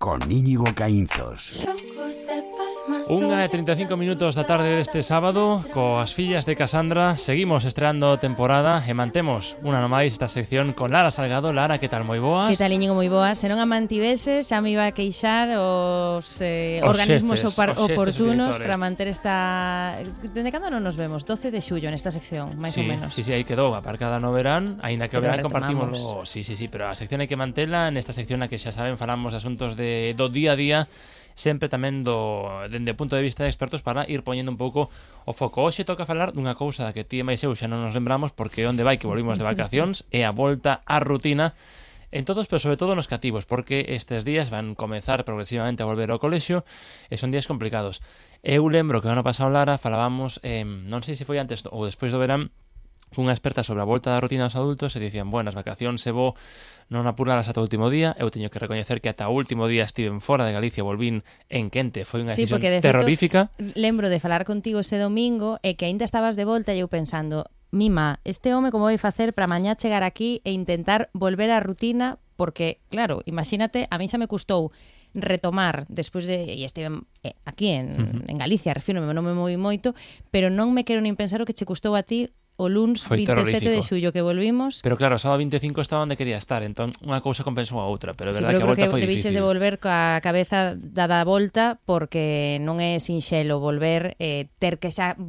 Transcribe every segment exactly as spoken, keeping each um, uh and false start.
con Íñigo Caínzos. Unha e trinta e cinco minutos da tarde deste sábado, coas fillas de Casandra, seguimos estreando temporada e mantemos unha no máis esta sección con Lara Salgado. Lara, que tal, moi boas? Que tal, Íñigo, moi boas. Se non a mantivese, xa me iba a queixar os, eh, os organismos xefes, opar, os oportunos para manter esta... Dende cando non nos vemos? doce de xullo nesta sección, máis sí, ou menos. Sí, sí, aí quedou aparcada no verán, aínda que o verán compartimos. Sí, sí, sí, pero a sección hai que mantela nesta sección na que xa saben falamos de asuntos de, do día a día, sempre tamén do dende o punto de vista de expertos para ir poñendo un pouco o foco. Hoxe toca falar dunha cousa que ti e máis eu xa non nos lembramos porque onde vai que volvimos de vacacións é a volta á rutina en todos, pero sobre todo nos cativos, porque estes días van comezar progresivamente a volver ao colexio e son días complicados. Eu lembro que o ano pasado, Lara, falábamos, eh, non sei se foi antes ou despois do verán, cunha experta sobre a volta da rutina aos adultos e dicían, bueno, as vacacións se vou non apuralas ata o último día. Eu teño que recoñecer que ata o último día estiven fora de Galicia, volvín en quente, foi unha decisión sí, de terrorífica. Feito, lembro de falar contigo ese domingo e que aínda estabas de volta e eu pensando, mima, este home como vai facer para mañá chegar aquí e intentar volver á rutina, porque, claro, imagínate, a mí xa me custou retomar despois de, e estive aquí en, uh-huh. en Galicia, refírome, non me movi moito, pero non me quero nin pensar o que che custou a ti o luns vinte e sete de xullo que volvimos. Pero claro, o sábado vinte e cinco estaba onde quería estar, entón unha cousa compensou a outra, pero é sí, verdade pero que a volta que foi debiches difícil. De volver coa cabeza dada a volta porque non é sinxelo volver, eh, ter que xa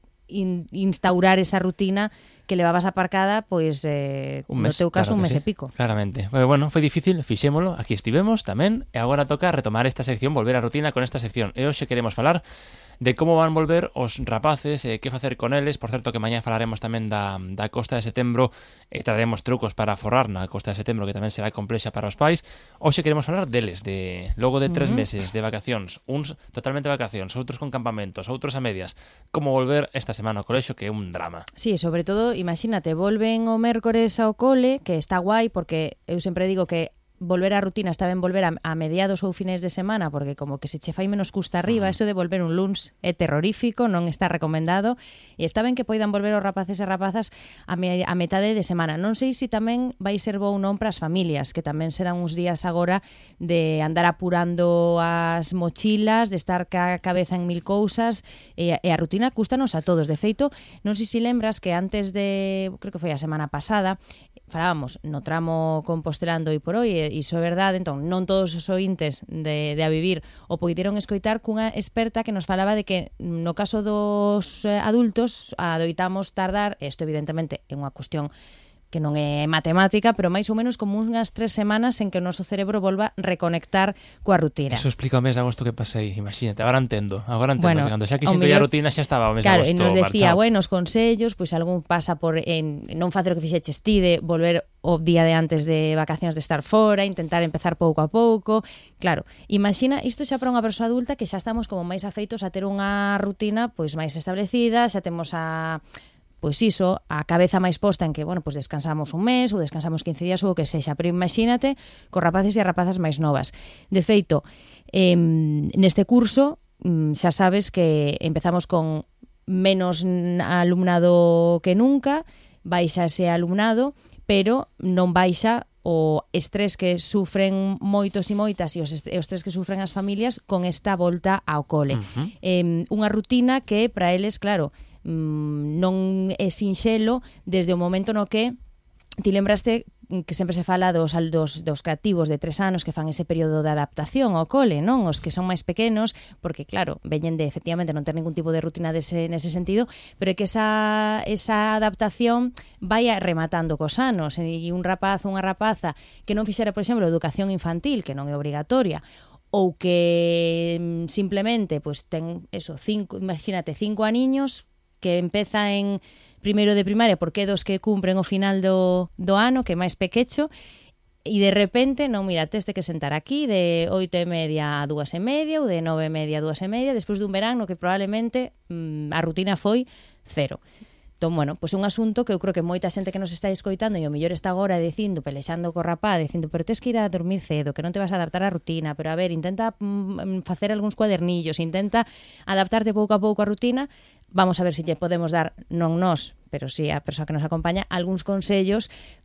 in, instaurar esa rutina que levabas aparcada, pois eh, un mes, no teu caso claro un mes sí, e pico. Claramente. Bueno, bueno, foi difícil, fixémolo, aquí estivemos tamén, e agora toca retomar esta sección, volver á rutina con esta sección. E hoxe queremos falar de como van volver os rapaces, eh, que facer con eles. Por certo que mañá falaremos tamén da, da Costa de Setembro e eh, traremos trucos para forrar na Costa de Setembro, que tamén será complexa para os pais. Hoxe queremos falar deles, de logo de tres uh-huh. meses de vacacións, uns totalmente vacacións, outros con campamentos, outros a medias, como volver esta semana ao colexio, que é un drama. Sí, sobre todo, imagínate, volven o mércores ao cole, que está guai, porque eu sempre digo que volver á rutina está ben volver a, a mediados ou fines de semana, porque como que se che fai menos custa arriba, eso de volver un luns é terrorífico, non está recomendado, e está ben que poidan volver os rapaces e rapazas a, me, a metade de semana. Non sei se tamén vai ser bo ou non para as familias, que tamén serán uns días agora de andar apurando as mochilas, de estar ca cabeza en mil cousas, e, e a rutina custanos a todos. De feito, non sei se lembras que antes de, creo que foi a semana pasada, falábamos no tramo compostelando e por hoy, e iso é verdade, entón non todos os ointes de, de A Vivir o poideron escoitar cunha experta que nos falaba de que no caso dos adultos adoitamos tardar, isto evidentemente é unha cuestión que non é matemática, pero máis ou menos como unhas tres semanas en que o noso cerebro volva a reconectar coa rutina. Eso explica o mes de agosto que pasei, imagínate, agora entendo, agora entendo, bueno, que cando xa quixen mellor... a rutina xa estaba o mes claro, de agosto marchado. Claro, e nos decía, marchado. bueno, os consellos, pois pues, algún pasa por en, non facer o que fixeches ti de volver o día de antes de vacacións de estar fora, intentar empezar pouco a pouco. Claro, imagina, isto xa para unha persoa adulta que xa estamos como máis afeitos a ter unha rutina pois máis establecida, xa temos a... pois iso, a cabeza máis posta en que, bueno, pois descansamos un mes ou descansamos quince días ou o que sexa, pero imagínate cos rapaces e as rapazas máis novas. De feito, eh, neste curso xa sabes que empezamos con menos alumnado que nunca, baixa ese alumnado, pero non baixa o estrés que sufren moitos e moitas e os estrés que sufren as familias con esta volta ao cole. Uh-huh. Eh, unha rutina que para eles, claro, non é sinxelo desde o momento no que ti lembraste que sempre se fala dos, dos, dos cativos de tres anos que fan ese período de adaptación ao cole, non? Os que son máis pequenos, porque claro, veñen de efectivamente non ter ningún tipo de rutina dese, nese sentido, pero é que esa, esa adaptación vai rematando cos anos, e un rapaz ou unha rapaza que non fixera, por exemplo, educación infantil, que non é obrigatoria, ou que simplemente pues, ten eso, cinco, imagínate, cinco aniños, que empeza en primeiro de primaria porque é dos que cumpren o final do, do ano, que é máis pequecho, e de repente, non, mira, teste que sentar aquí de oito e media a dúas e media ou de nove e media a dúas e media despois dun verán no que probablemente mmm, a rutina foi cero. Entón, bueno, pois pues un asunto que eu creo que moita xente que nos está escoitando e o mellor está agora dicindo, pelexando co rapá, dicindo, pero tes que ir a dormir cedo, que non te vas a adaptar á rutina, pero a ver, intenta mm, facer algúns cuadernillos, intenta adaptarte pouco a pouco á rutina. Vamos a ver se lle podemos dar, non nós, pero si a persoa que nos acompaña, algúns consellos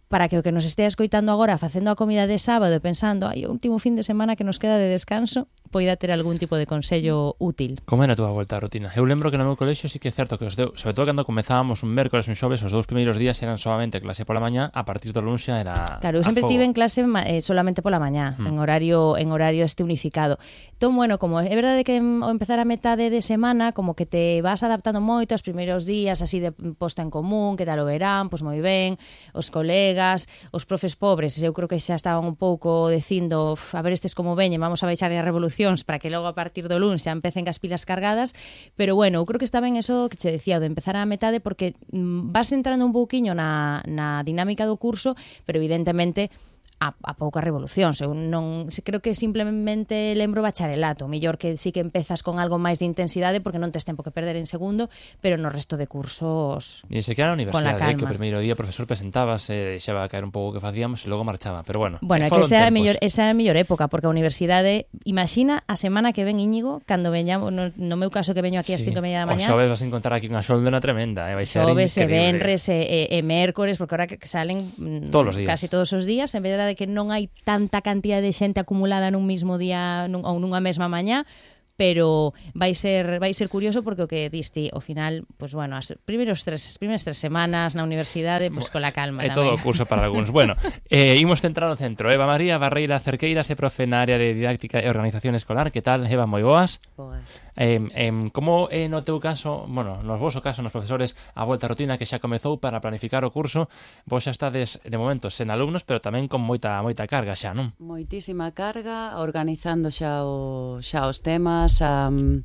para que o que nos estea escoitando agora facendo a comida de sábado e pensando, ai, o último fin de semana que nos queda de descanso, poida ter algún tipo de consello útil. Como era a túa volta á rutina? Eu lembro que no meu colexio sí que é certo que os deu, sobre todo cando comezábamos un mércoles, un xoves, os dous primeiros días eran solamente clase pola mañá, a partir do luns xa era Claro, eu sempre tive en clase eh, solamente pola mañá, mm. en horario en horario este unificado. Entón, bueno, como é verdade que ao empezar a metade de semana, como que te vas adaptando moito aos primeiros días, así de posta en común, que tal o verán, pois moi ben, os colegas, os profes pobres, eu creo que xa estaban un pouco dicindo, a ver estes como veñen, vamos a baixar as revolucións para que logo a partir do luns xa empecen as pilas cargadas, pero bueno, eu creo que está ben eso que che decía, de empezar a metade, porque mm, vas entrando un pouquiño na, na dinámica do curso, pero evidentemente a, a poucas revolucións. Eu non, creo que simplemente lembro bacharelato, mellor que sí que empezas con algo máis de intensidade porque non tes tempo que perder en segundo, pero no resto de cursos e se queda na universidade, eh, que o primeiro día o profesor presentábase, deixaba caer un pouco o que facíamos e logo marchaba, pero bueno. Bueno, é que esa é a mellor, esa é a mellor época, porque a universidade, imagina a semana que ven Íñigo, cando veñamos, no, no meu caso que veño aquí ás sí. cinco e media da mañá. O xoves vas a encontrar aquí unha xoldona tremenda, eh? Vai ser xoves, increíble. Venres e, e, e mércores, porque ahora que salen todos os días. Casi todos os días, en verdade que non hai tanta cantidad de xente acumulada nun mismo día nun, ou nunha mesma mañá, pero vai ser vai ser curioso porque o que diste ao final, pues bueno, as primeiros tres as primeiras tres semanas na universidade, pues con la calma. É todo o curso para algúns. Bueno, eh imos centrar no centro. Eva María Barreira Cerqueiras é profe na área de didáctica e organización escolar. Que tal, Eva? Moi boas. Boas. Eh, eh, como é no teu caso, bueno, no vosso caso, nos profesores, a volta á rutina que xa comezou para planificar o curso, vos xa estades de momento sen alumnos, pero tamén con moita moita carga xa, non? Moitísima carga, organizando xa o, xa os temas, Um,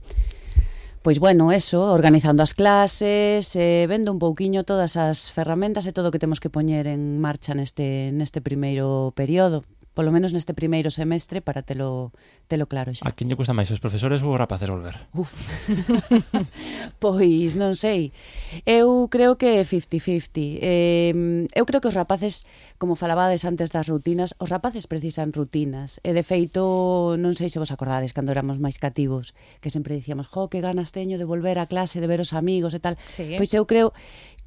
pois bueno, eso, organizando as clases, eh, vendo un pouquiño todas as ferramentas e todo o que temos que poñer en marcha neste neste primeiro período, polo menos neste primeiro semestre, para telo, telo claro xa. A quen lle custa máis, os profesores ou os rapaces volver? Uf. Pois non sei. Eu creo que é cincuenta cincuenta. Eh, eu creo que os rapaces, como falabades antes das rutinas, os rapaces precisan rutinas. E de feito, non sei se vos acordades cando éramos máis cativos, que sempre dicíamos, jo, que ganas teño de volver á clase, de ver os amigos e tal. Sí. Pois eu creo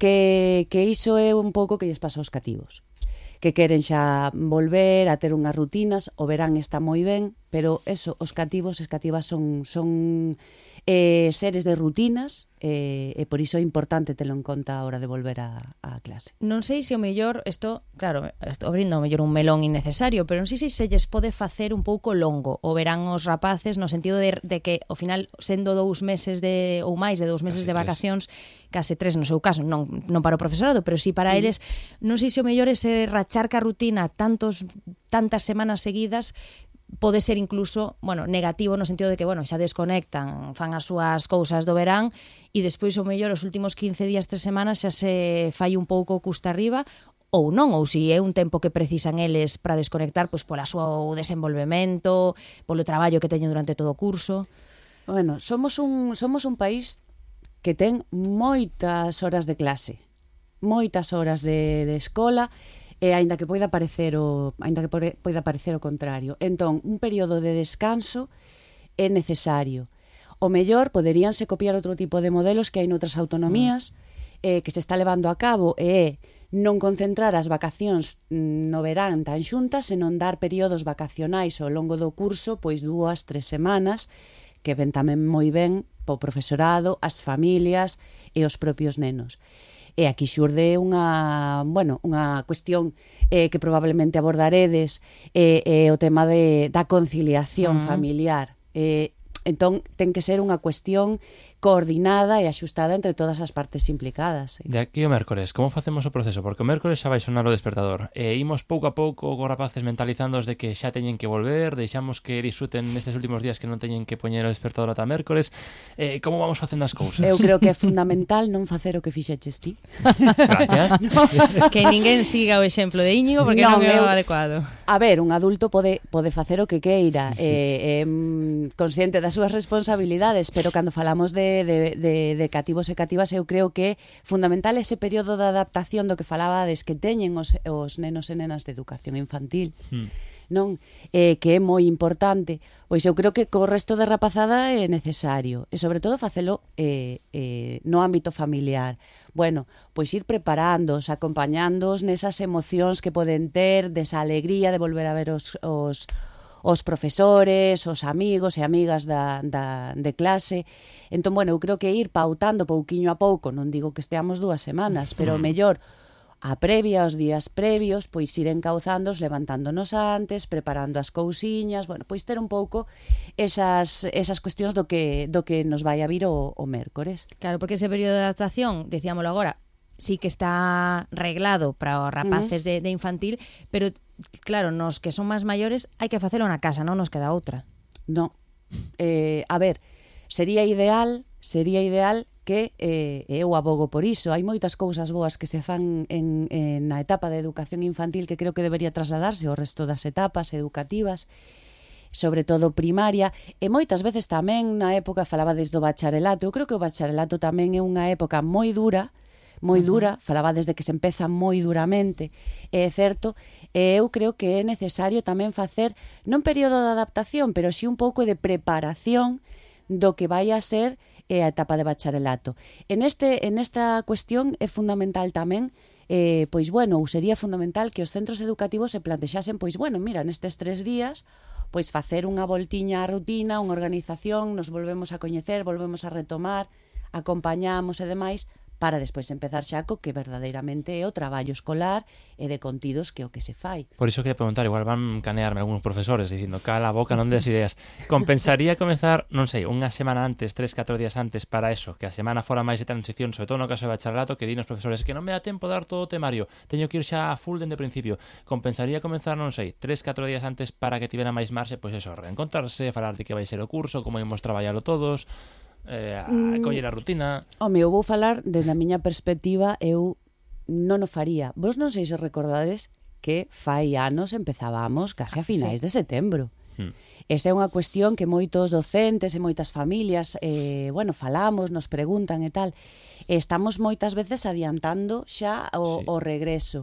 que, que iso é un pouco que lles pasa aos cativos, que queren xa volver a ter unhas rutinas. O verán está moi ben, pero eso, os cativos, as cativas son son eh, seres de rutinas, eh, e por iso é importante telo en conta a hora de volver a, a clase. Non sei se o mellor, isto, claro, estou abrindo o mellor un melón innecesario, pero non sei se se lles pode facer un pouco longo o verán os rapaces, no sentido de, de que ao final, sendo dous meses de ou máis de dous meses case de vacacións, tres. Case tres no seu caso, non, non para o profesorado, pero sí para mm. eles, non sei se o mellor é se rachar ca rutina tantos tantas semanas seguidas pode ser incluso, bueno, negativo no sentido de que, bueno, xa desconectan, fan as súas cousas do verán e despois o mellor os últimos quince días, tres semanas xa se fai un pouco custa arriba, ou non, ou se é un tempo que precisan eles para desconectar, pois pola súa desenvolvemento, polo traballo que teñen durante todo o curso. Bueno, somos un somos un país que ten moitas horas de clase, moitas horas de, de escola, e aínda que poida parecer o aínda que poida parecer o contrario. Entón, un período de descanso é necesario. O mellor poderíanse copiar outro tipo de modelos que hai noutras autonomías, eh, que se está levando a cabo, e é non concentrar as vacacións no verán tan xuntas, senón dar períodos vacacionais ao longo do curso, pois dúas, tres semanas, que ven tamén moi ben po profesorado, as familias e os propios nenos. E aquí xurde unha, bueno, unha cuestión eh, que probablemente abordaredes, eh, eh, o tema de, da conciliación uh-huh. familiar. Eh, entón, ten que ser unha cuestión coordinada e axustada entre todas as partes implicadas. De aquí o mércores, como facemos o proceso? Porque o mércores xa vai sonar o despertador. E imos pouco a pouco co rapaces mentalizándoos de que xa teñen que volver, deixamos que disfruten nestes últimos días que non teñen que poñer o despertador ata mércores. Eh, como vamos facendo as cousas? Eu creo que é fundamental non facer o que fixeches ti. Gracias. No. Que ninguén siga o exemplo de Íñigo porque non, non é o adecuado. A ver, un adulto pode pode facer o que queira, sí, sí. Eh, eh, consciente das súas responsabilidades, pero cando falamos de De, de, de cativos e cativas, eu creo que é fundamental ese período de adaptación do que falabades que teñen os, os nenos e nenas de educación infantil. Mm. non? Eh, que é moi importante, pois eu creo que co resto de rapazada é necesario, e sobre todo facelo eh, eh, no ámbito familiar. Bueno, pois ir preparándoos, acompañándoos nesas emocións que poden ter, desa alegría de volver a ver os, os, os profesores, os amigos e amigas da, da, de clase. Entón, bueno, eu creo que ir pautando pouquiño a pouco, non digo que esteamos dúas semanas, pero mellor a previa, os días previos, pois ir encauzándoos, levantándonos antes, preparando as cousiñas, bueno, pois ter un pouco esas, esas cuestións do que, do que nos vai a vir o, o mércores. Claro, porque ese período de adaptación, decíamoslo agora, sí que está reglado para os rapaces uh -huh. de, de infantil, pero claro, nos que son máis maiores hai que facelo na casa, non nos queda outra. No, eh, a ver, sería ideal, sería ideal que eh, eu abogo por iso. Hai moitas cousas boas que se fan en, en na etapa de educación infantil que creo que debería trasladarse ao resto das etapas educativas, sobre todo primaria, e moitas veces tamén na época falaba desde o bacharelato. Eu creo que o bacharelato tamén é unha época moi dura, moi dura, uh-huh. falaba desde que se empeza moi duramente, é certo, e eu creo que é necesario tamén facer non período de adaptación, pero si un pouco de preparación do que vai a ser é a etapa de bacharelato. En este en esta cuestión é fundamental tamén, eh, pois bueno, ou sería fundamental que os centros educativos se plantexasen, pois bueno, mira, nestes tres días, pois facer unha voltiña á rutina, unha organización, nos volvemos a coñecer, volvemos a retomar, acompañamos e demais, para despois empezar xa co que verdadeiramente é o traballo escolar e de contidos que é o que se fai. Por iso quería preguntar, igual van canearme algúns profesores dicindo, cala a boca, non des ideas. Compensaría comezar, non sei, unha semana antes, tres, catro días antes para eso, que a semana fora máis de transición, sobre todo no caso de bacharelato, que di nos profesores que non me dá tempo de dar todo o temario, teño que ir xa a full dende o principio. Compensaría comenzar, non sei, tres, catro días antes para que tivera máis marxe, pois eso, reencontrarse, falar de que vai ser o curso, como imos traballalo todos, eh, a coller a rutina. Home, eu vou falar desde a miña perspectiva, eu non o faría. Vos non sei se recordades que fai anos empezábamos case a finais sí. de setembro. Hmm. Esa é unha cuestión que moitos docentes e moitas familias eh, bueno, falamos, nos preguntan e tal. Estamos moitas veces adiantando xa o, sí. o regreso.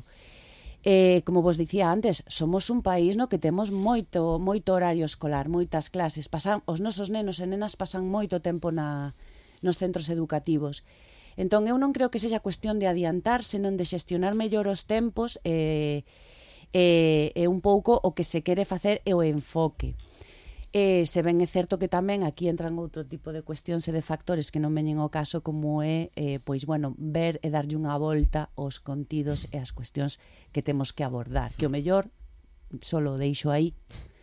Eh, como vos dicía antes, somos un país no que temos moito moito horario escolar, moitas clases, pasan, os nosos nenos e nenas pasan moito tempo na, nos centros educativos. Entón, eu non creo que sexa cuestión de adiantar, senón de xestionar mellor os tempos e, e, e un pouco o que se quere facer é o enfoque. E se ben é certo que tamén aquí entran outro tipo de cuestións e de factores que non veñen ao caso, como é, eh, pois, bueno, ver e darlle unha volta aos contidos e as cuestións que temos que abordar, que o mellor, solo deixo aí,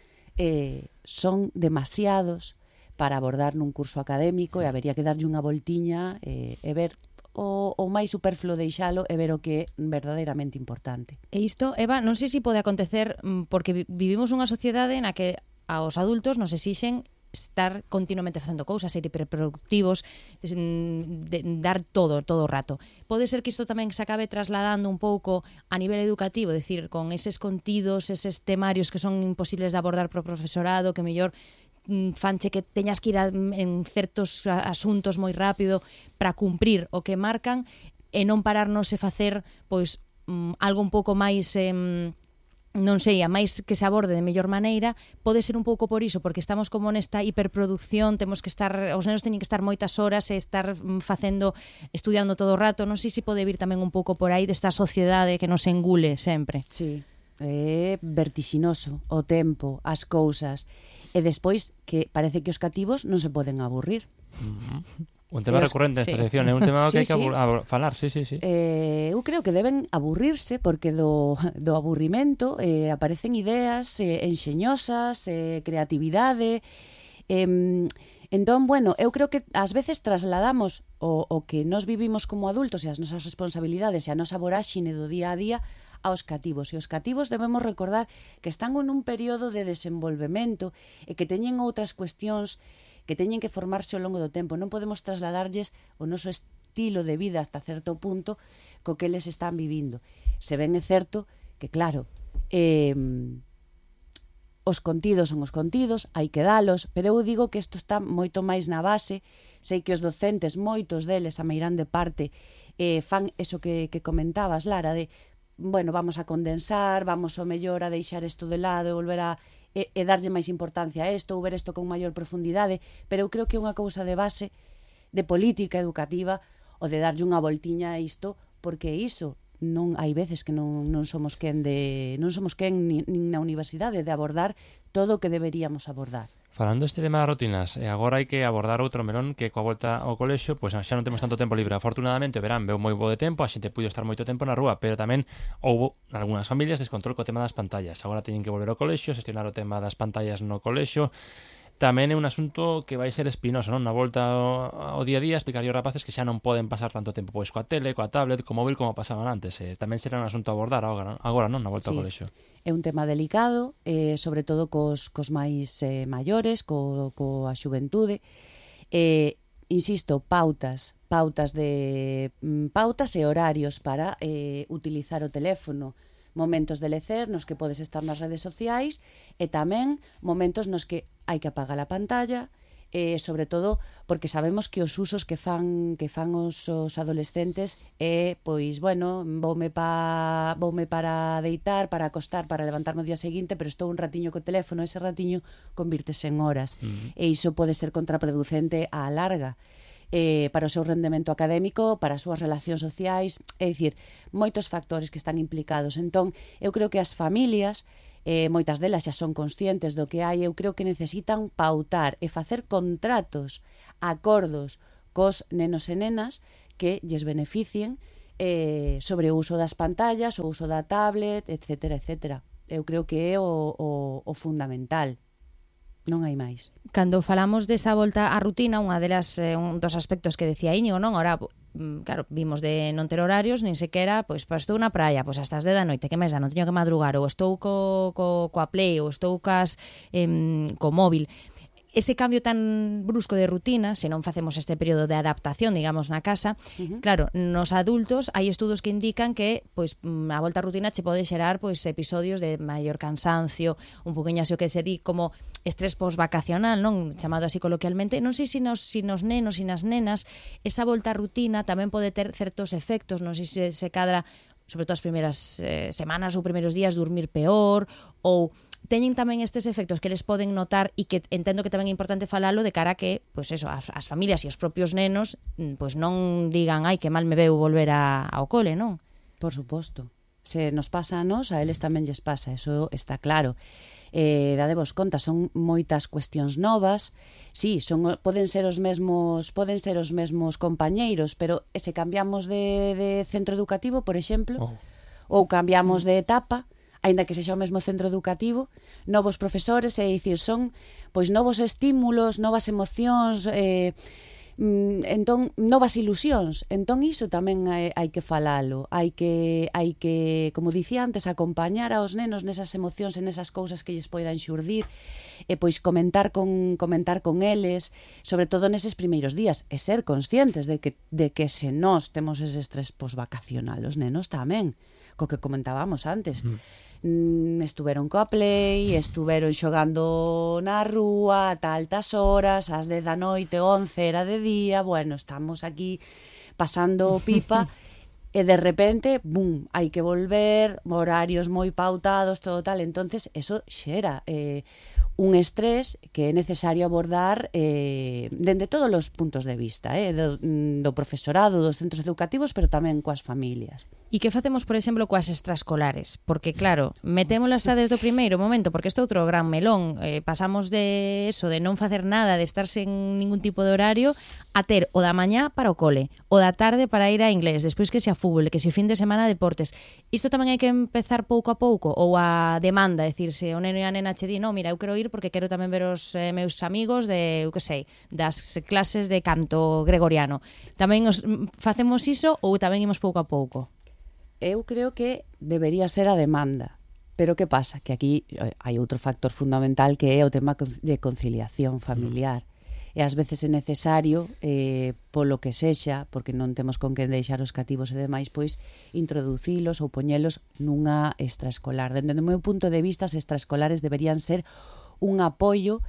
eh, son demasiados para abordar nun curso académico e habería que darlle unha voltiña eh, e ver o, o máis superfluo deixalo e ver o que é verdadeiramente importante. E isto, Eva, non sei se pode acontecer porque vivimos unha sociedade na que aos adultos nos exixen estar continuamente facendo cousas, ser hiperproductivos, de, de, dar todo, todo o rato. Pode ser que isto tamén se acabe trasladando un pouco a nivel educativo, é dicir, con eses contidos, eses temarios que son imposibles de abordar pro profesorado, que mellor fanche que teñas que ir a, en certos asuntos moi rápido para cumprir o que marcan e non pararnos e facer pois um, algo un pouco máis... Eh, non sei, a máis que se aborde de mellor maneira, pode ser un pouco por iso, porque estamos como nesta hiperproducción, temos que estar, os nenos teñen que estar moitas horas e estar facendo, estudiando todo o rato, non sei se pode vir tamén un pouco por aí desta sociedade que nos engule sempre. Sí, é vertixinoso o tempo, as cousas, e despois que parece que os cativos non se poden aburrir. Uh-huh. Un tema os, recurrente nesta sí. sección, é un tema que sí, hai que sí. falar, sí, sí, sí. Eh, eu creo que deben aburrirse porque do, do aburrimento eh, aparecen ideas eh, enxeñosas, eh, creatividade. Eh, entón, bueno, eu creo que ás veces trasladamos o, o que nos vivimos como adultos e as nosas responsabilidades e a nosa voráxine do día a día aos cativos. E os cativos debemos recordar que están en un período de desenvolvemento e que teñen outras cuestións que teñen que formarse ao longo do tempo. Non podemos trasladarlles o noso estilo de vida hasta certo punto co que eles están vivindo. Se ben é certo que, claro, eh, os contidos son os contidos, hai que dalos, pero eu digo que isto está moito máis na base. Sei que os docentes, moitos deles, a meirande parte, eh, fan eso que, que comentabas, Lara, de bueno, vamos a condensar, vamos ao mellor a deixar isto de lado e volver a e, e darlle máis importancia a isto ou ver isto con maior profundidade, pero eu creo que é unha cousa de base de política educativa o de darlle unha voltiña a isto, porque iso non hai veces que non, non somos quen de non somos quen nin, nin na universidade de abordar todo o que deberíamos abordar. Falando este tema das rutinas, e agora hai que abordar outro melón que coa volta ao colexio, pois xa non temos tanto tempo libre. Afortunadamente, o verán veu moi bo de tempo, a xente puido estar moito tempo na rúa, pero tamén houbo nalgúnas familias descontrol co tema das pantallas. Agora teñen que volver ao colexio, xestionar o tema das pantallas no colexio. Tamén é un asunto que vai ser espinoso, non? Na volta ao, ao día a día, explicar aos rapaces que xa non poden pasar tanto tempo pois coa tele, coa tablet, co móvil como pasaban antes. Eh, tamén será un asunto a abordar agora, agora non? Na volta sí. ao colexio. É un tema delicado, eh, sobre todo cos, cos máis eh, maiores, co, coa xuventude. Eh, insisto, pautas, pautas de mm, pautas e horarios para eh, utilizar o teléfono, momentos de lecer nos que podes estar nas redes sociais e tamén momentos nos que hai que apagar a pantalla, eh, sobre todo porque sabemos que os usos que fan que fan os, os adolescentes é, pois, bueno, voume, pa, voume para deitar, para acostar, para levantarme o día seguinte, pero estou un ratiño co teléfono, ese ratiño convírtese en horas. Uh-huh. E iso pode ser contraproducente á larga. Eh, para o seu rendemento académico, para as súas relacións sociais, é dicir, moitos factores que están implicados. Entón, eu creo que as familias, eh, moitas delas xa son conscientes do que hai, eu creo que necesitan pautar e facer contratos, acordos cos nenos e nenas que lles beneficien eh, sobre o uso das pantallas, o uso da tablet, etcétera, etcétera. Eu creo que é o, o, o fundamental. Non hai máis. Cando falamos desa volta á rutina, unha delas, eh, un dos aspectos que decía Íñigo, non? Ora, claro, vimos de non ter horarios, nin sequera, pois, pois estou na praia, pois hasta as dez da noite, que máis dá, non teño que madrugar, ou estou co, co, coa play, ou estou cas, eh, co móvil. Ese cambio tan brusco de rutina, se non facemos este período de adaptación, digamos, na casa, uh-huh. claro, nos adultos hai estudos que indican que pois a volta á rutina che pode xerar pois episodios de maior cansancio, un poquinho así o que se di como estrés posvacacional, non, chamado así coloquialmente. Non sei se nos, si nos nenos e nas nenas esa volta á rutina tamén pode ter certos efectos, non sei se se cadra, sobre todo as primeiras eh, semanas ou primeiros días, dormir peor, ou teñen tamén estes efectos que les poden notar e que entendo que tamén é importante falalo de cara a que, pois eso, as, as familias e os propios nenos pois non digan, ai, que mal me veu volver a, ao cole, non? Por suposto. Se nos pasa a nos, a eles tamén lles pasa, eso está claro. Eh, dadevos conta, son moitas cuestións novas. Sí, son, poden ser os mesmos, poden ser os mesmos compañeiros, pero se cambiamos de, de centro educativo, por exemplo, oh. ou cambiamos de etapa, aínda que sexa o mesmo centro educativo, novos profesores, é dicir, son pois novos estímulos, novas emocións, eh, entón novas ilusións. Entón iso tamén hai, hai que falalo, hai que hai que, como dicía antes, acompañar aos nenos nesas emocións e nesas cousas que lles poidan xurdir, e pois comentar con comentar con eles, sobre todo neses primeiros días, e ser conscientes de que de que se nós temos ese estrés posvacacional, os nenos tamén, co que comentábamos antes. Mm. Estuveron coa play, estuveron xogando na rúa ata altas horas, ás dez da noite, once era de día, bueno, estamos aquí pasando pipa e de repente, bum, hai que volver, horarios moi pautados, todo tal, entonces eso xera eh, un estrés que é necesario abordar eh, dende todos os puntos de vista, eh, do, do profesorado, dos centros educativos, pero tamén coas familias. E que facemos, por exemplo, coas extraescolares? Porque, claro, metémolas xa desde o primeiro momento, porque este é outro gran melón. Eh, pasamos de eso, de non facer nada, de estar sen ningún tipo de horario, a ter o da mañá para o cole, o da tarde para ir a inglés, despois que se a fútbol, que se o fin de semana deportes. Isto tamén hai que empezar pouco a pouco, ou a demanda, decir, se o neno e a nena che di, no, mira, eu quero ir porque quero tamén ver os eh, meus amigos de, eu que sei, das clases de canto gregoriano. Tamén os, facemos iso ou tamén imos pouco a pouco? Eu creo que debería ser a demanda. Pero que pasa? Que aquí hai outro factor fundamental que é o tema de conciliación familiar. E ás veces é necesario, eh, polo que sexa, porque non temos con que deixar os cativos e demais, pois introducilos ou poñelos nunha extraescolar. Dende o meu punto de vista, as extraescolares deberían ser un apoio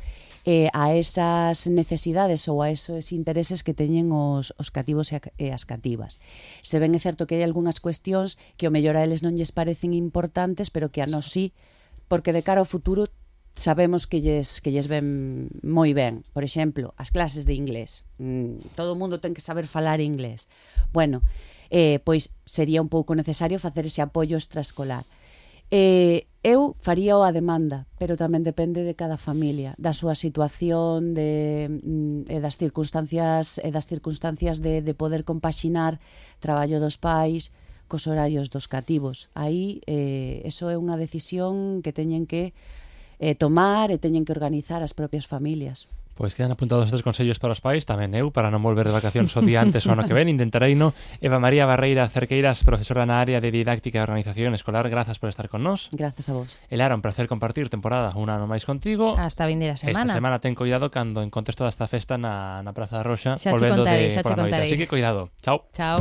eh, a esas necesidades ou a esos intereses que teñen os, os cativos e, a, e as cativas. Se ben é certo que hai algunhas cuestións que o mellor a eles non lles parecen importantes, pero que a nós sí, porque de cara ao futuro sabemos que lles, que lles ven moi ben. Por exemplo, as clases de inglés. Mm, todo o mundo ten que saber falar inglés. Bueno, eh, pois sería un pouco necesario facer ese apoio extraescolar. Eh, eu faría a demanda, pero tamén depende de cada familia, da súa situación, de, mm, e das circunstancias e das circunstancias de, de poder compaxinar traballo dos pais cos horarios dos cativos. Aí, eh, eso é unha decisión que teñen que eh, tomar e teñen que organizar as propias familias. Pois quedan apuntados estes consellos para os pais, tamén eu, para non volver de vacacións o día antes o ano que ven, intentarei no. Eva María Barreira Cerqueiras, profesora na área de Didáctica e Organización Escolar, grazas por estar con nós. Grazas a vos. Elara, un placer compartir temporada un ano máis contigo. Hasta vindeira semana. Esta semana ten cuidado cando encontres toda esta festa na, na Praza da Roxa, xa volvendo contarei, de por a noite. Así que cuidado. Chao. Chao.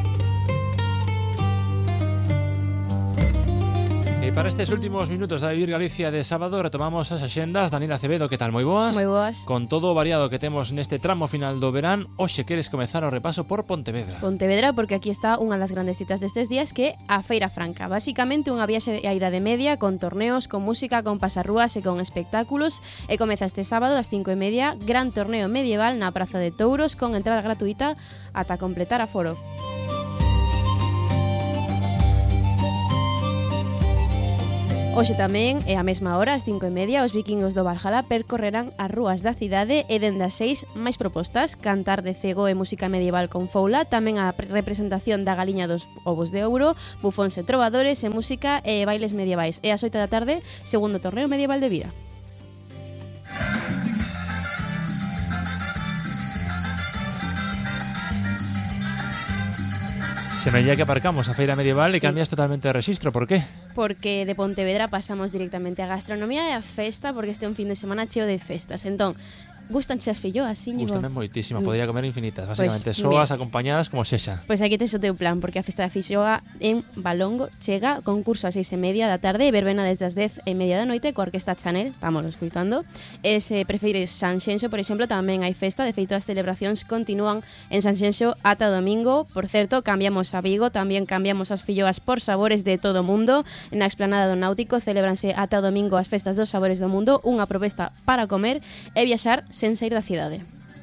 E para estes últimos minutos da Vivir Galicia de sábado retomamos as axendas. Daniela Acevedo, que tal? Moi boas? Moi boas. Con todo o variado que temos neste tramo final do verán, hoxe queres comezar o repaso por Pontevedra. Pontevedra, porque aquí está unha das grandes citas destes días, que é a Feira Franca. Basicamente unha viaxe á Idade Media con torneos, con música, con pasarrúas e con espectáculos. E comeza este sábado ás cinco e media, gran torneo medieval na Praza de Touros con entrada gratuita ata completar aforo. Hoxe tamén, e a mesma hora, ás cinco e media, os vikingos do Valhalla percorrerán as rúas da cidade e dende as seis máis propostas: cantar de cego e música medieval con foula, tamén a representación da galiña dos ovos de ouro, bufóns e trovadores e música e bailes medievais. E ás oito da tarde, segundo torneo medieval de vida. Semella que aparcamos a feira medieval e sí. Cambias totalmente de rexistro, por qué? Porque de Pontevedra pasamos directamente a gastronomía e a festa, porque este é un fin de semana cheo de festas. Entón, gustan as filloas, Íñigo? Gústame moitísimo, podría comer infinitas, basicamente, pues, soas acompañadas como sexa. Pois pues aquí tes o teu plan, porque a festa da filloa en Valongo chega, concurso a seis e media da tarde e verbena desde as dez e media da noite coa Orquesta Chanel, vámonos escutando. E se prefires Sanxenxo, por exemplo, tamén hai festa, de feito as celebracións continúan en Sanxenxo ata o domingo. Por certo, cambiamos a Vigo, tamén cambiamos as filloas por sabores de todo o mundo. Na explanada do Náutico celebranse ata o domingo as festas dos sabores do mundo, unha proposta para comer e viaxar sen sair da cidade.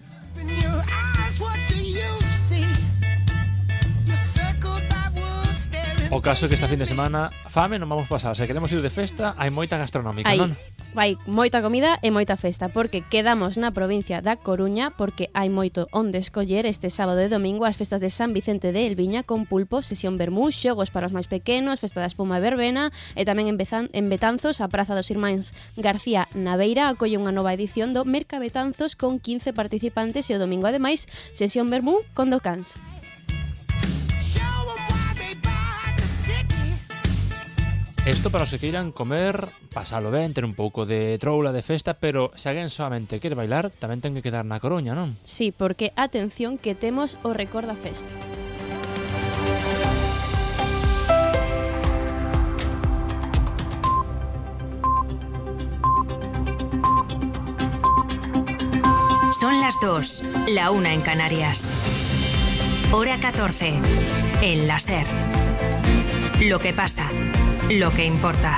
O caso é que esta fin de semana fame non vamos pasar, se queremos ir de festa hai moita gastronómica, Aí. non? Vai moita comida e moita festa, porque quedamos na provincia da Coruña, porque hai moito onde escoller este sábado e domingo as festas de San Vicente de Elviña con pulpo, sesión vermú, xogos para os máis pequenos, festa da espuma e verbena, e tamén en, Bezan, en Betanzos, a Praza dos Irmáns García Naveira acolle unha nova edición do Merca Betanzos con quince participantes e o domingo ademais sesión vermú con docáns. Isto para os que queiran comer, pasalo ben, ter un pouco de troula de festa, pero se alguén solamente quere bailar, tamén ten que quedar na Coruña, non? Sí, porque atención que temos o Recorda Fest. Son las dos, la una en Canarias. Hora catorce, en la SER. Lo que pasa, lo que importa.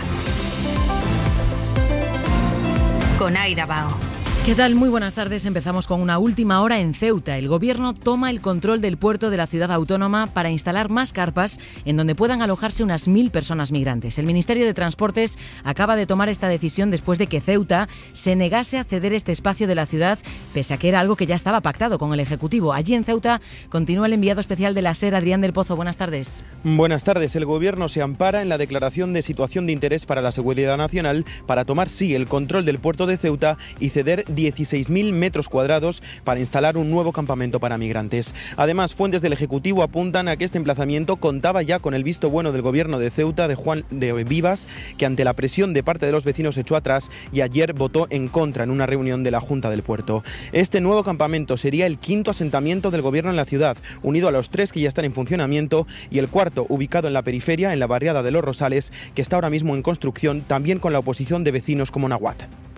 Con Aida Bao. ¿Qué tal? Muy buenas tardes. Empezamos con una última hora en Ceuta. El gobierno toma el control del puerto de la ciudad autónoma para instalar más carpas en donde puedan alojarse unas mil personas migrantes. El Ministerio de Transportes acaba de tomar esta decisión después de que Ceuta se negase a ceder este espacio de la ciudad, pese a que era algo que ya estaba pactado con el Ejecutivo. Allí en Ceuta continúa el enviado especial de la SER, Adrián del Pozo. Buenas tardes. Buenas tardes. El gobierno se ampara en la declaración de situación de interés para la seguridad nacional para tomar, sí, el control del puerto de Ceuta y ceder dieciséis mil metros cuadrados para instalar un nuevo campamento para migrantes. Además, fuentes del Ejecutivo apuntan a que este emplazamiento contaba ya con el visto bueno del gobierno de Ceuta, de Juan de Vivas, que ante la presión de parte de los vecinos echó atrás y ayer votó en contra en una reunión de la Junta del Puerto. Este nuevo campamento sería el quinto asentamiento del gobierno en la ciudad, unido a los tres que ya están en funcionamiento, y el cuarto, ubicado en la periferia, en la barriada de Los Rosales, que está ahora mismo en construcción, también con la oposición de vecinos como Nahuatl.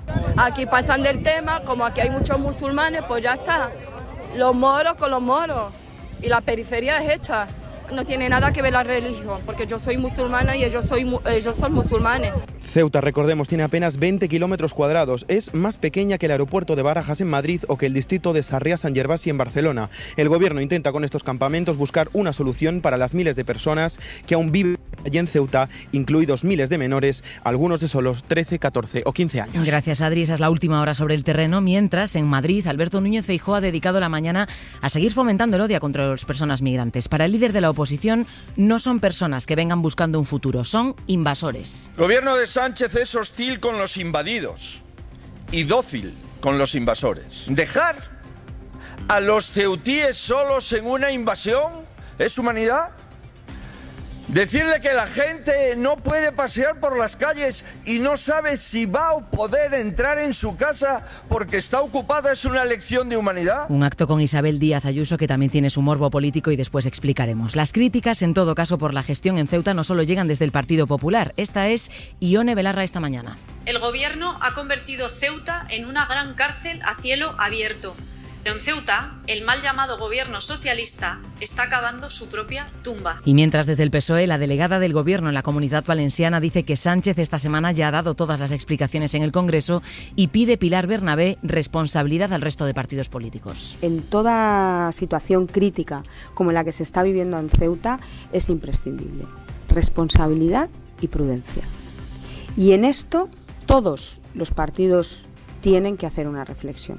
Aquí pasan del tema, como aquí hay muchos musulmanes, pues ya está. Los moros con los moros. Y la periferia es esta. No tiene nada que ver la religión, porque yo soy musulmana y ellos, soy, ellos son musulmanes. Ceuta, recordemos, tiene apenas veinte kilómetros cuadrados. Es más pequeña que el aeropuerto de Barajas en Madrid o que el distrito de Sarriá-San Gervasi en Barcelona. El gobierno intenta con estos campamentos buscar una solución para las miles de personas que aún viven allí en Ceuta, incluidos miles de menores, algunos de solo trece, catorce o quince años. Gracias, Adri. Esa es la última hora sobre el terreno. Mientras, en Madrid, Alberto Núñez Feijóo ha dedicado la mañana a seguir fomentando el odio contra las personas migrantes. Para el líder de la oposición, no son personas que vengan buscando un futuro, son invasores. El gobierno de Sánchez es hostil con los invadidos y dócil con los invasores. ¿Dejar a los ceutíes solos en una invasión es humanidad? Decirle que la gente no puede pasear por las calles y no sabe si va a poder entrar en su casa porque está ocupada es una lección de humanidad. Un acto con Isabel Díaz Ayuso que también tiene su morbo político y después explicaremos. Las críticas, en todo caso, por la gestión en Ceuta no solo llegan desde el Partido Popular. Esta es Ione Belarra esta mañana. El gobierno ha convertido Ceuta en una gran cárcel a cielo abierto. Pero en Ceuta, el mal llamado gobierno socialista está cavando su propia tumba. Y mientras desde el P S O E, la delegada del gobierno en la Comunidad Valenciana dice que Sánchez esta semana ya ha dado todas las explicaciones en el Congreso y pide Pilar Bernabé responsabilidad al resto de partidos políticos. En toda situación crítica como la que se está viviendo en Ceuta es imprescindible responsabilidad y prudencia. Y en esto todos los partidos tienen que hacer una reflexión.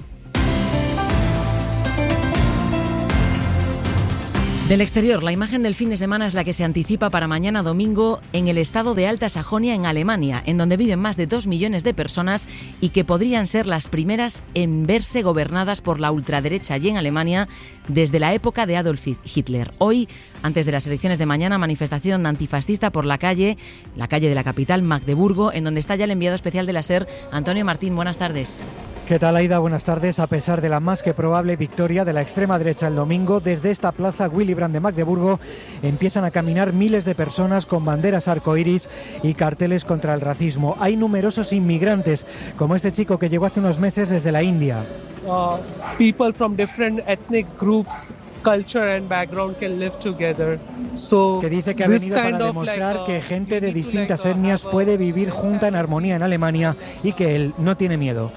Del exterior, la imagen del fin de semana es la que se anticipa para mañana domingo en el estado de Alta Sajonia, en Alemania, en donde viven más de dos millones de personas y que podrían ser las primeras en verse gobernadas por la ultraderecha allí en Alemania desde la época de Adolf Hitler. Hoy, antes de las elecciones de mañana, manifestación antifascista por la calle, la calle de la capital, Magdeburgo, en donde está ya el enviado especial de la SER, Antonio Martín. Buenas tardes. ¿Qué tal, Aida? Buenas tardes. A pesar de la más que probable victoria de la extrema derecha el domingo, desde esta plaza Willy Brandt de Magdeburgo empiezan a caminar miles de personas con banderas arcoíris y carteles contra el racismo. Hay numerosos inmigrantes, como este chico que llegó hace unos meses desde la India. Uh, people from different ethnic groups, culture and background can live together. So, que dice que ha venido para demostrar like, uh, que gente de distintas like, uh, etnias puede vivir junta en armonía en Alemania y que él no tiene miedo.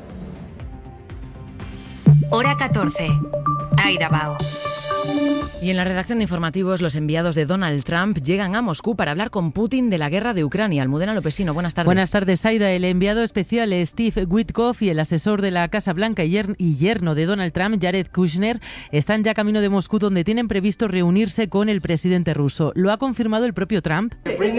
Hora catorce. Aida Bao. Y en la redacción de informativos, los enviados de Donald Trump llegan a Moscú para hablar con Putin de la guerra de Ucrania. Almudena Lopesino, buenas tardes. Buenas tardes, Aida. El enviado especial Steve Witkoff y el asesor de la Casa Blanca y yerno de Donald Trump, Jared Kushner, están ya camino de Moscú, donde tienen previsto reunirse con el presidente ruso. Lo ha confirmado el propio Trump,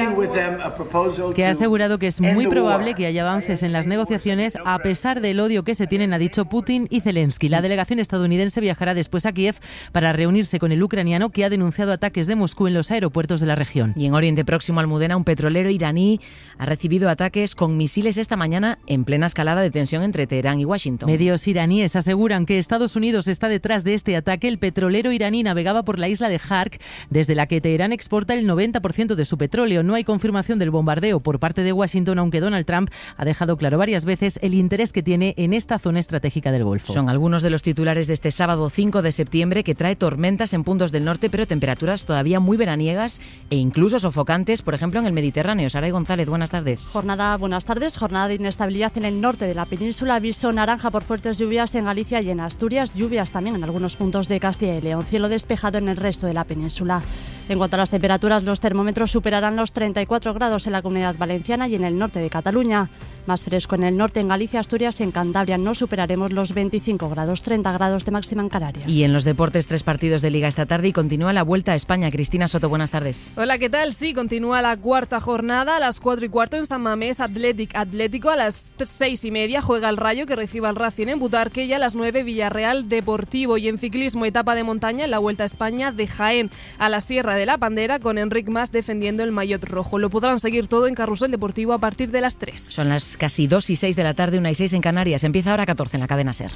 que ha asegurado que es muy probable que haya avances en las negociaciones a pesar del odio que se tienen, ha dicho Putin y Zelensky. La delegación estadounidense viajará después a Kiev para reunirse con el ucraniano, que ha denunciado ataques de Moscú en los aeropuertos de la región. Y en Oriente Próximo, Almudena, un petrolero iraní ha recibido ataques con misiles esta mañana en plena escalada de tensión entre Teherán y Washington. Medios iraníes aseguran que Estados Unidos está detrás de este ataque. El petrolero iraní navegaba por la isla de Hark, desde la que Teherán exporta el noventa por ciento de su petróleo. No hay confirmación del bombardeo por parte de Washington, aunque Donald Trump ha dejado claro varias veces el interés que tiene en esta zona estratégica del Golfo. Son algunos de los titulares de este sábado cinco de septiembre, que trae tormentas en puntos del norte, pero temperaturas todavía muy veraniegas e incluso sofocantes, por ejemplo en el Mediterráneo. Saray González, buenas tardes. Jornada, buenas tardes. Jornada de inestabilidad en el norte de la península. Aviso naranja por fuertes lluvias en Galicia y en Asturias. Lluvias también en algunos puntos de Castilla y León. Cielo despejado en el resto de la península. En cuanto a las temperaturas, los termómetros superarán los treinta y cuatro grados en la Comunidad Valenciana y en el norte de Cataluña. Más fresco en el norte, en Galicia, Asturias y en Cantabria. No superaremos los veinticinco grados, treinta grados de máxima en Canarias. Y en los deportes, tres partidos de Liga esta tarde y continúa la Vuelta a España. Cristina Soto, buenas tardes. Hola, ¿qué tal? Sí, continúa la cuarta jornada a las cuatro y cuarto en San Mamés. Athletic Atlético a las seis y media juega el Rayo, que recibe al Racing en Butarque, y a las nueve Villarreal Deportivo. Y en ciclismo, etapa de montaña en la Vuelta a España de Jaén a la Sierra de la Pandera, con Enric Mas defendiendo el maillot rojo. Lo podrán seguir todo en Carrusel Deportivo a partir de las tres. Son las casi dos y seis de la tarde, una y seis en Canarias. Empieza Hora catorce en la cadena SER.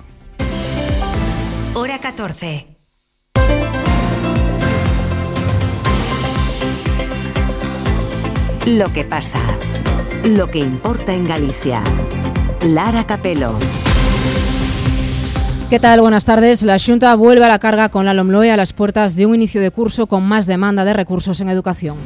Hora catorce. Lo que pasa, lo que importa en Galicia. Lara Capelo. ¿Qué tal? Buenas tardes. La Xunta vuelve a la carga con la LOMLOE a las puertas de un inicio de curso con más demanda de recursos en educación.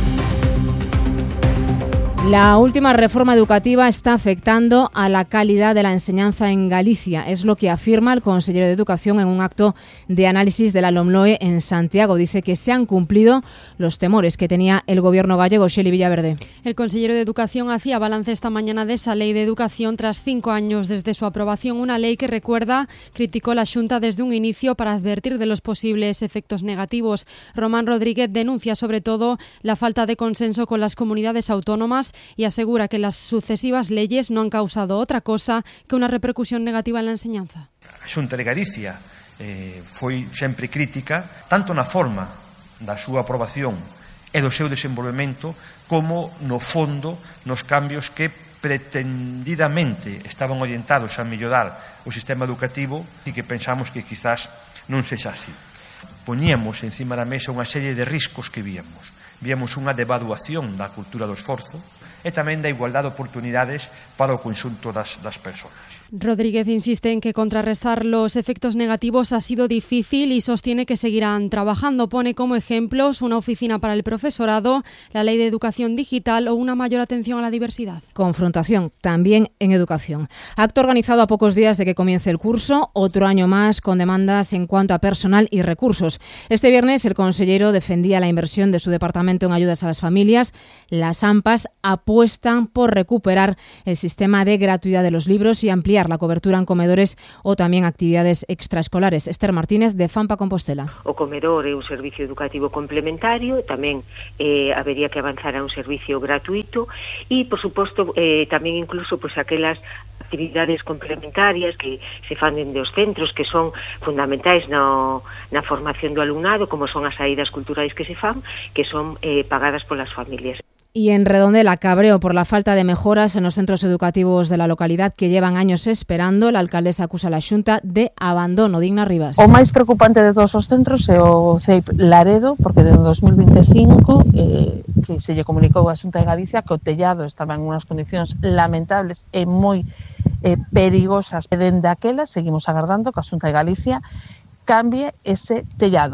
La última reforma educativa está afectando a la calidad de la enseñanza en Galicia. Es lo que afirma el consejero de Educación en un acto de análisis de la LOMLOE en Santiago. Dice que se han cumplido los temores que tenía el gobierno gallego. Xeli Villaverde. El consejero de Educación hacía balance esta mañana de esa ley de educación tras cinco años desde su aprobación. Una ley que, recuerda, criticó la Xunta desde un inicio para advertir de los posibles efectos negativos. Román Rodríguez denuncia sobre todo la falta de consenso con las comunidades autónomas y asegura que las sucesivas leyes no han causado otra cosa que una repercusión negativa en la enseñanza. A Xunta de Galicia eh, foi sempre crítica tanto na forma da súa aprobación e do seu desenvolvemento como no fondo nos cambios que pretendidamente estaban orientados a mellorar o sistema educativo e que pensamos que quizás non sexa así. Poñíamos encima da mesa unha serie de riscos que víamos. Víamos unha devaluación da cultura do esforzo e tamén da igualdade de oportunidades para o conxunto das, das persoas. Rodríguez insiste en que contrarrestar los efectos negativos ha sido difícil y sostiene que seguirán trabajando. Pone como ejemplos una oficina para el profesorado, la ley de educación digital o una mayor atención a la diversidad. Confrontación también en educación. Acto organizado a pocos días de que comience el curso, otro año más con demandas en cuanto a personal y recursos. Este viernes el consejero defendía la inversión de su departamento en ayudas a las familias. Las AMPAs apuestan por recuperar el sistema de gratuidad de los libros y ampliar la cobertura en comedores o tamén actividades extraescolares. Esther Martínez, de Fampa Compostela. O comedor é un servicio educativo complementario, tamén eh, habería que avanzar a un servicio gratuito e, por suposto, eh, tamén incluso pues, aquelas actividades complementarias que se fan dende os centros que son fundamentais no, na formación do alumnado, como son as saídas culturais que se fan, que son eh, pagadas polas familias. Y en Redondela, cabreo por la falta de mejoras en los centros educativos de la localidad que llevan años esperando. La alcaldesa acusa a la Xunta de abandono. Digna Rivas. O máis preocupante de todos os centros é o C E I P Laredo, porque desde dos mil vinte e cinco eh, que se lle comunicou a Xunta de Galicia que o tellado estaba en unhas condicións lamentables e moi eh, perigosas. E dende aquela seguimos agardando que a Xunta de Galicia cambie ese tellado.